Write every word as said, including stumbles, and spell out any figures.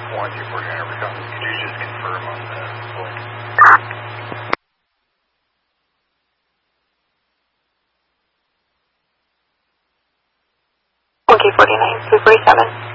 one two four nine, could you just confirm on the link? one K forty-nine, three forty-seven.